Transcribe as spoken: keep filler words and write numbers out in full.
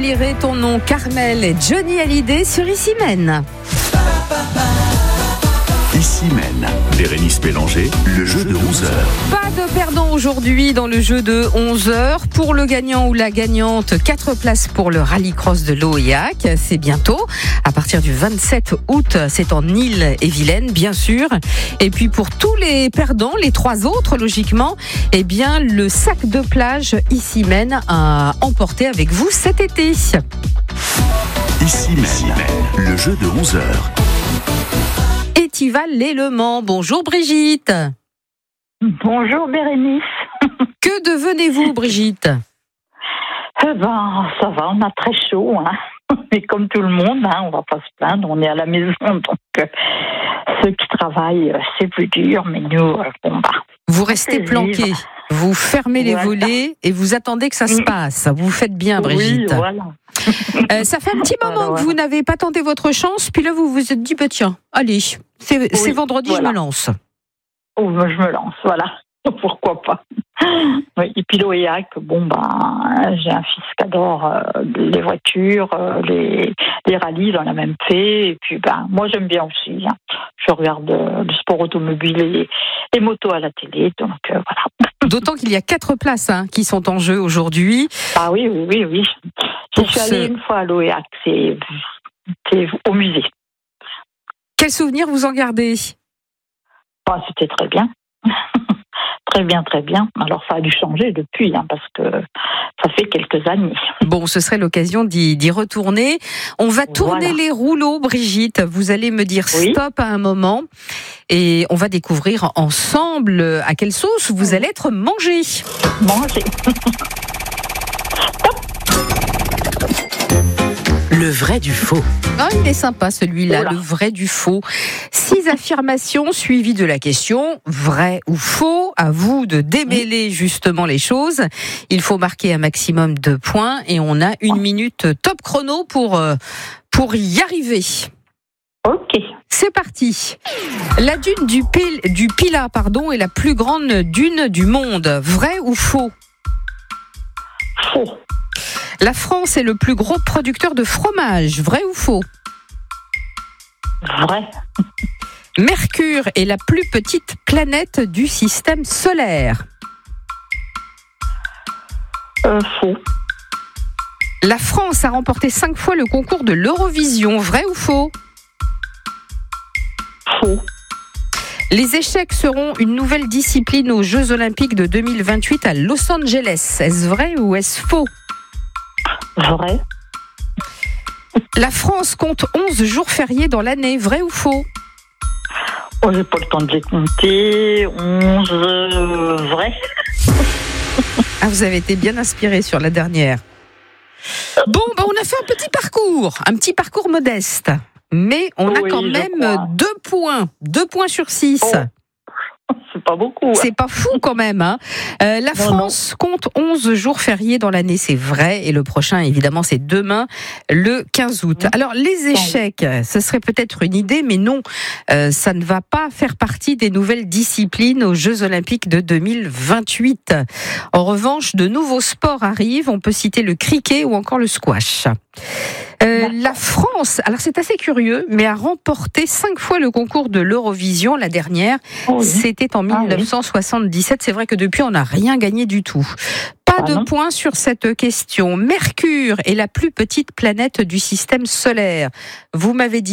j'oublierai ton nom, Carmel et Johnny Hallyday sur Ici Mène. Ici Mène, Bérénice Bélanger, le jeu de onze heures. Pas de perdant aujourd'hui dans le jeu de onze heures. Pour le gagnant ou la gagnante, quatre places pour le rallycross de Loyac. C'est bientôt, à partir du vingt-sept août, c'est en Ille-et-Vilaine, bien sûr. Et puis pour tous les perdants, les trois autres, logiquement, eh bien, le sac de plage Ici Mène à emporter avec vous cet été. Ici Mène, le jeu de onze heures. Étival et Le Mans. Bonjour Brigitte. Bonjour Bérénice. Que devenez-vous Brigitte? Eh ben, ça va, on a très chaud, hein. Mais comme tout le monde, hein, on va pas se plaindre, on est à la maison, donc euh, ceux qui travaillent, euh, c'est plus dur, mais nous, euh, bon bah. Vous restez planqués, vous fermez les Voilà. volets et vous attendez que ça se passe. Vous faites bien Brigitte. Oui, voilà. Euh, ça fait un petit moment Voilà, que voilà. vous n'avez pas tenté votre chance, puis là vous vous êtes dit, bah, tiens, allez, c'est, Oui, c'est vendredi, voilà. je me lance. Oh, ben, je me lance, voilà. Pourquoi pas. Oui, et puis Loyac, bon ben, j'ai un fils qui adore euh, les voitures, euh, les, les rallyes, il en a même fait. Et puis ben, moi j'aime bien aussi. Hein. Je regarde euh, le sport automobile et les motos à la télé, donc euh, voilà. D'autant qu'il y a quatre places hein, qui sont en jeu aujourd'hui. Ah oui, oui, oui, oui. Je Pour suis ce- allée une fois à Loyac, c'est, c'est au musée. Quel souvenir vous en gardez? Ah, c'était très bien. Très bien, très bien. Alors ça a dû changer depuis, hein, parce que ça fait quelques années. Bon, ce serait l'occasion d'y, d'y retourner. On va tourner Voilà. les rouleaux, Brigitte. Vous allez me dire Oui. stop à un moment et on va découvrir ensemble à quelle sauce vous allez être mangé. Manger. Le vrai du faux. Ah, il est sympa celui-là, Oula. le vrai du faux. Six affirmations suivies de la question vrai ou faux. À vous de démêler justement les choses. Il faut marquer un maximum de points et on a une minute top chrono pour euh, pour y arriver. Ok. C'est parti. La dune du, Pil- du Pilat pardon, est la plus grande dune du monde. Vrai ou faux? Faux. La France est le plus gros producteur de fromage. Vrai ou faux? Vrai. Mercure est la plus petite planète du système solaire. Euh, faux. La France a remporté cinq fois le concours de l'Eurovision. Vrai ou faux? Faux. Les échecs seront une nouvelle discipline aux Jeux Olympiques de deux mille vingt-huit à Los Angeles. Est-ce vrai ou est-ce faux? Vrai. La France compte onze jours fériés dans l'année. Vrai ou faux? Oh, j'ai pas le temps de les compter. Onze. euh, vrai. Ah, vous avez été bien inspiré sur la dernière. Bon, ben on a fait un petit parcours, un petit parcours modeste. Mais on a Oui, quand je même crois. deux points, deux points sur six. Oh, C'est pas beaucoup. hein. C'est pas fou quand même. Hein. Euh, la Non, France compte onze jours fériés dans l'année, c'est vrai. Et le prochain, évidemment, c'est demain, le quinze août. Mmh. Alors, les échecs, ce serait peut-être une idée, mais non, euh, ça ne va pas faire partie des nouvelles disciplines aux Jeux Olympiques de deux mille vingt-huit. En revanche, de nouveaux sports arrivent. On peut citer le cricket ou encore le squash. Euh, la France, alors c'est assez curieux, mais a remporté cinq fois le concours de l'Eurovision. La dernière, Oh, oui. c'était en Ah, oui. dix-neuf cent soixante-dix-sept. C'est vrai que depuis, on n'a rien gagné du tout. Pas Ah, de non. points sur cette question. Mercure est la plus petite planète du système solaire. Vous m'avez dit